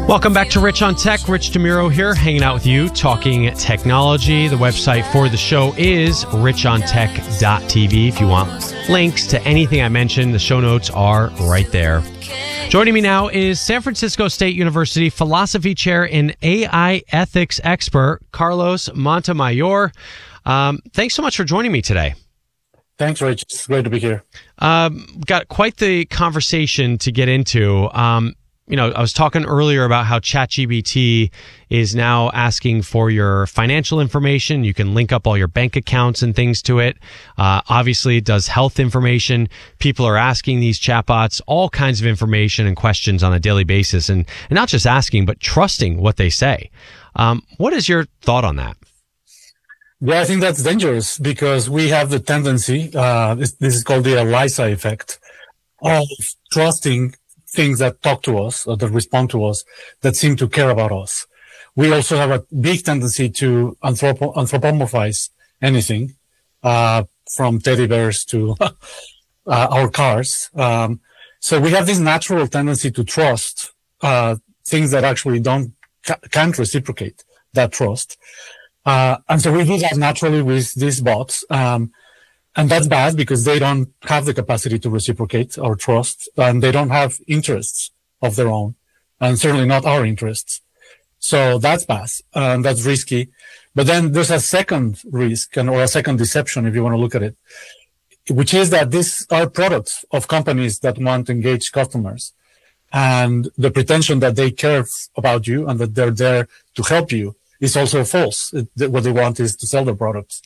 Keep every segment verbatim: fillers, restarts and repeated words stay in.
Welcome back to Rich on Tech. Rich DeMuro here, hanging out with you, talking technology. The website for the show is rich on tech dot t v. If you want links to anything I mentioned, the show notes are right there. Joining me now is San Francisco State University philosophy chair and A I ethics expert, Carlos Montemayor. Um, thanks so much for joining me today. Thanks, Rich. It's great to be here. Um, got quite the conversation to get into. Um, You know, I was talking earlier about how ChatGPT is now asking for your financial information. You can link up all your bank accounts and things to it. Uh, obviously, it does health information. People are asking these chatbots all kinds of information and questions on a daily basis, and, and not just asking, but trusting what they say. Um, what is your thought on that? Yeah, I think that's dangerous because we have the tendency, uh, this, this is called the ELIZA effect, of trusting things that talk to us or that respond to us, that seem to care about us. We also have a big tendency to anthropo- anthropomorphize anything, uh, from teddy bears to uh, our cars. Um, so we have this natural tendency to trust uh, things that actually don't ca- can't reciprocate that trust. Uh, and so we do that naturally with these bots. Um, And that's bad because they don't have the capacity to reciprocate our trust, and they don't have interests of their own, and certainly not our interests. So that's bad, and that's risky. But then there's a second risk, and or a second deception, if you want to look at it, which is that these are products of companies that want to engage customers, and the pretension that they care about you and that they're there to help you is also false. It, what they want is to sell their products.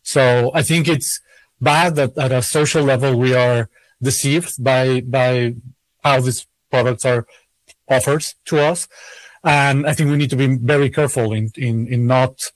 So I think it's bad that at a social level we are deceived by by how these products are offered to us, and I think we need to be very careful in in in not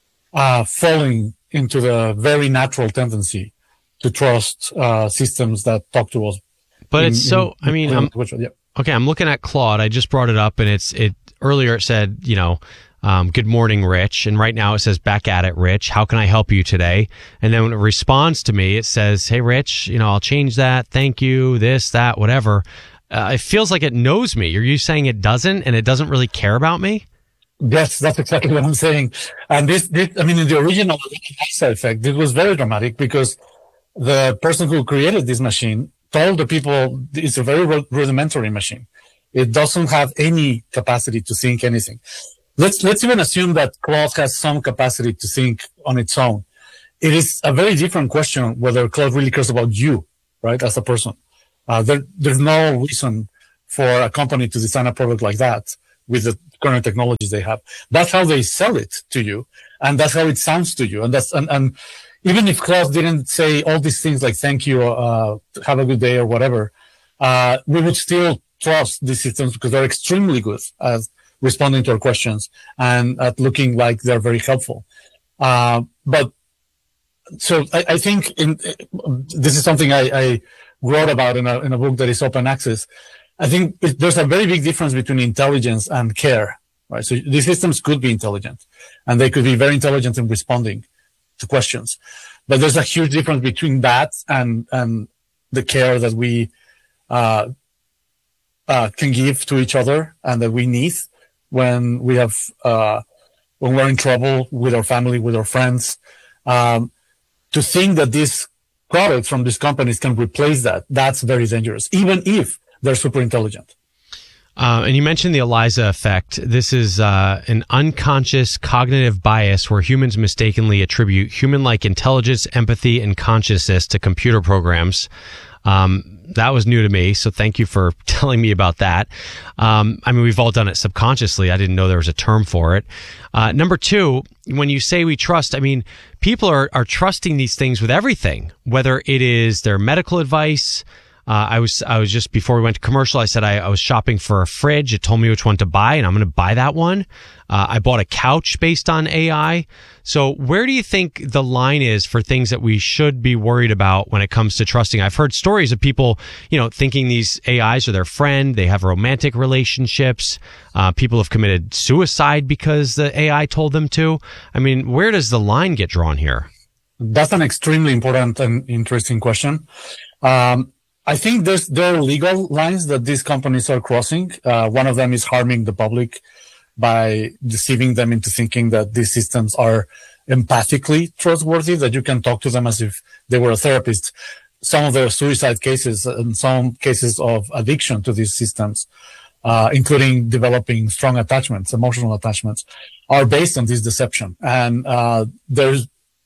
uh, falling into the very natural tendency to trust uh, systems that talk to us. But in, it's so. in, I mean, in, I'm, yeah. okay. I'm looking at Claude. I just brought it up, and it's it earlier. It said, you know. Um, good morning, Rich. And right now it says, back at it, Rich. How can I help you today? And then when it responds to me, it says, hey, Rich, you know, I'll change that. Thank you. This, that, whatever. Uh, it feels like it knows me. Are you saying it doesn't and it doesn't really care about me? Yes, that's exactly what I'm saying. And this, this I mean, in the original ELIZA effect, it was very dramatic because the person who created this machine told the people it's a very rudimentary machine. It doesn't have any capacity to think anything. Let's let's even assume that Claude has some capacity to think on its own. It is a very different question whether Claude really cares about you, right, as a person. Uh, there, there's no reason for a company to design a product like that with the current technologies they have. That's how they sell it to you, and that's how it sounds to you. And that's and, and even if Claude didn't say all these things like "thank you," uh, "have a good day," or whatever, uh, we would still trust these systems because they're extremely good at responding to our questions and at looking like they're very helpful. Uh, but so I, I think in, this is something I, I wrote about in a, in a book that is open access. I think it, there's a very big difference between intelligence and care, right? So these systems could be intelligent and they could be very intelligent in responding to questions, but there's a huge difference between that and, and the care that we, uh, uh, can give to each other and that we need when we have, uh, when we're in trouble with our family, with our friends. Um, to think that these products from these companies can replace that, that's very dangerous, even if they're super intelligent. Uh, and you mentioned the ELIZA effect. This is uh, an unconscious cognitive bias where humans mistakenly attribute human-like intelligence, empathy, and consciousness to computer programs. Um, that was new to me, so thank you for telling me about that. Um, I mean, we've all done it subconsciously. I didn't know there was a term for it. Uh, number two, when you say we trust, I mean, people are, are trusting these things with everything, whether it is their medical advice. Uh, I was, I was just, before we went to commercial, I said I, I was shopping for a fridge. It told me which one to buy, and I'm going to buy that one. Uh, I bought a couch based on A I. So where do you think the line is for things that we should be worried about when it comes to trusting? I've heard stories of people, you know, thinking these A Is are their friend. They have romantic relationships. Uh, people have committed suicide because the A I told them to. I mean, where does the line get drawn here? That's an extremely important and interesting question. Um, I think there's there are legal lines that these companies are crossing. Uh, one of them is harming the public by deceiving them into thinking that these systems are empathically trustworthy, that you can talk to them as if they were a therapist. Some of the suicide cases and some cases of addiction to these systems, uh, including developing strong attachments, emotional attachments, are based on this deception. And uh, there's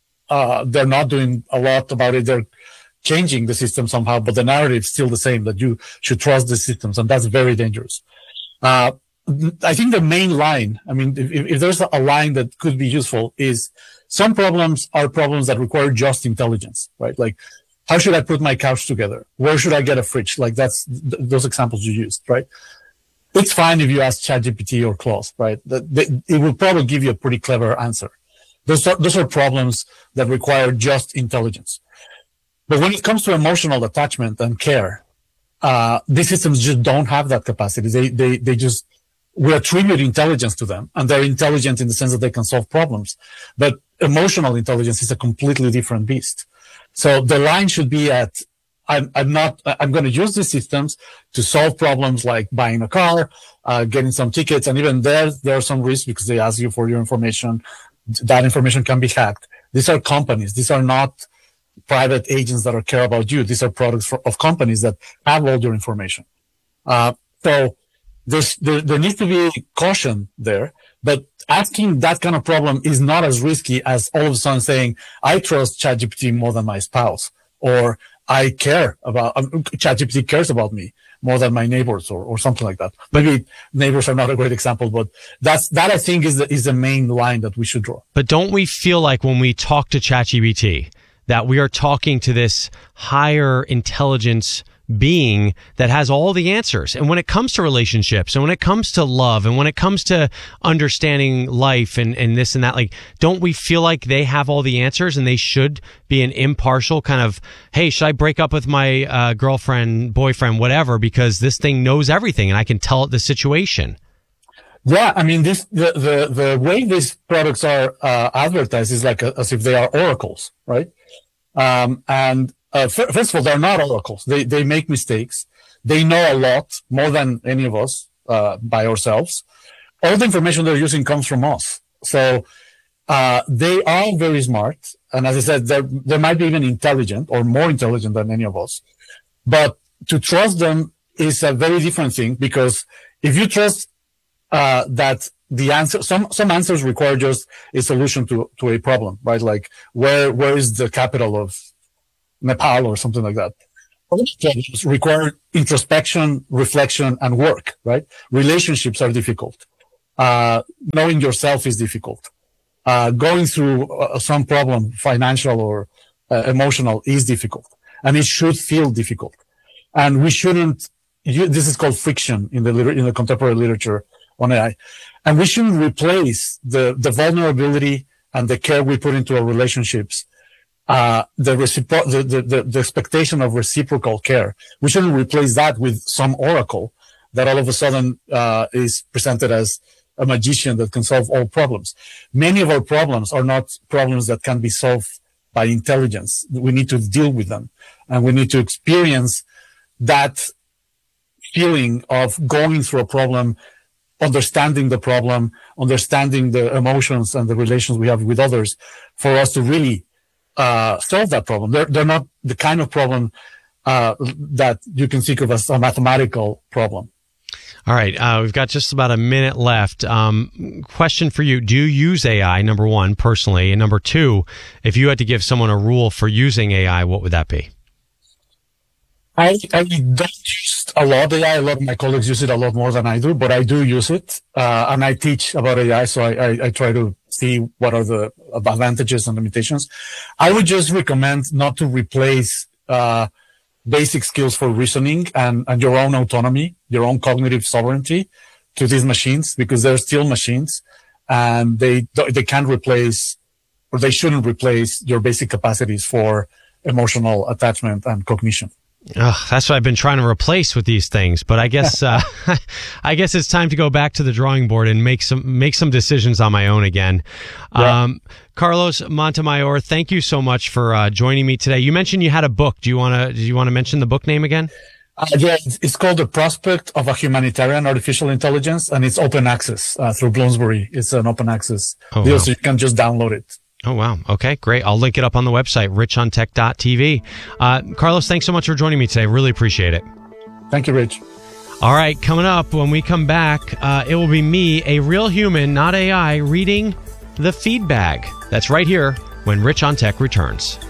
uh, they're not doing a lot about it. They're changing the system somehow, but the narrative is still the same, that you should trust the systems, and that's very dangerous. Uh, I think the main line, I mean, if, if there's a line that could be useful, is some problems are problems that require just intelligence, right? Like, how should I put my couch together? Where should I get a fridge? Like, that's th- those examples you used, right? It's fine if you ask ChatGPT or Claude, right? That, that, it will probably give you a pretty clever answer. Those are, those are problems that require just intelligence. But when it comes to emotional attachment and care, uh, these systems just don't have that capacity. They, they, they just, we attribute intelligence to them, and they're intelligent in the sense that they can solve problems. But emotional intelligence is a completely different beast. So the line should be at, I'm, I'm not, I'm going to use these systems to solve problems like buying a car, uh, getting some tickets. And even there, there are some risks because they ask you for your information. That information can be hacked. These are companies. These are not private agents that are care about you. These are products for, of companies that have all your information. Uh, so there's, there, there needs to be caution there, but asking that kind of problem is not as risky as all of a sudden saying, I trust ChatGPT more than my spouse, or I care about, um, ChatGPT cares about me more than my neighbors, or, or something like that. Maybe neighbors are not a great example, but that's, that I think is the, is the main line that we should draw. But don't we feel like when we talk to ChatGPT that we are talking to this higher intelligence being that has all the answers? And when it comes to relationships, and when it comes to love, and when it comes to understanding life and, and this and that, like, don't we feel like they have all the answers and they should be an impartial kind of, hey, should I break up with my uh, girlfriend, boyfriend, whatever, because this thing knows everything and I can tell it the situation? Yeah, I mean, this the the, the way these products are uh, advertised is like a, as if they are oracles, right? Um, and uh, f- first of all, they're not oracles. They they make mistakes. They know a lot more than any of us uh, by ourselves. All the information they're using comes from us. So uh, they are very smart, and as I said, they they might be even intelligent or more intelligent than any of us. But to trust them is a very different thing, because if you trust Uh, that the answer, some, some answers require just a solution to, to a problem, right? Like, where, where is the capital of Nepal or something like that? Other problems require introspection, reflection, and work, right? Relationships are difficult. Uh, knowing yourself is difficult. Uh, going through uh, some problem, financial or uh, emotional, is difficult. And it should feel difficult. And we shouldn't, you, this is called friction in the, in the contemporary literature on A I. And we shouldn't replace the, the vulnerability and the care we put into our relationships, uh, the, recipro- the, the, the, the expectation of reciprocal care. We shouldn't replace that with some oracle that all of a sudden, uh, is presented as a magician that can solve all problems. Many of our problems are not problems that can be solved by intelligence. We need to deal with them, and we need to experience that feeling of going through a problem, understanding the problem, understanding the emotions and the relations we have with others, for us to really uh, solve that problem. They're, they're not the kind of problem uh, that you can think of as a mathematical problem. All right. Uh, we've got just about a minute left. Um, question for you. Do you use A I, number one, personally? And number two, if you had to give someone a rule for using A I, what would that be? I, I don't use a lot A I. A lot of my colleagues use it a lot more than I do, but I do use it. Uh, and I teach about A I, so I, I, I try to see what are the advantages and limitations. I would just recommend not to replace uh, basic skills for reasoning and, and your own autonomy, your own cognitive sovereignty to these machines, because they're still machines, and they they can't replace, or they shouldn't replace, your basic capacities for emotional attachment and cognition. Ugh, that's what I've been trying to replace with these things, but I guess uh, I guess it's time to go back to the drawing board and make some make some decisions on my own again. Yeah. Um, Carlos Montemayor, thank you so much for uh, joining me today. You mentioned you had a book. Do you want to do you want to mention the book name again? Uh, yeah, it's called The Prospect of a Humanitarian Artificial Intelligence, and it's open access uh, through Bloomsbury. It's an open access Oh, deal, wow. so you can just download it. Oh, wow. Okay, great. I'll link it up on the website, rich on tech dot t v. Uh, Carlos, thanks so much for joining me today. Really appreciate it. Thank you, Rich. All right, coming up when we come back, uh, it will be me, a real human, not A I, reading the feedback. That's right here when Rich on Tech returns.